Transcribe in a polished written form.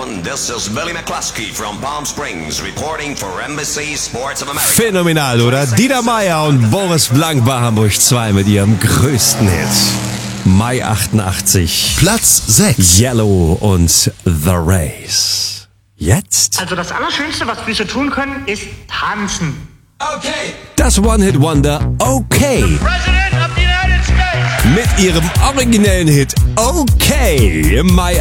gentlemen, this is Billy McCluskey from Palm Springs, reporting for NBC Sports of America. Phänomenal, oder? Dieter Meier und Boris Blank bei Hamburg 2 mit ihrem größten Hit. Mai 88. Platz 6. Yellow und The Race. Jetzt? Also das Allerschönste, was Füße tun können, ist tanzen. Okay. Das One-Hit-Wonder Okay. President of the United States. Mit ihrem originellen Hit Okay im Mai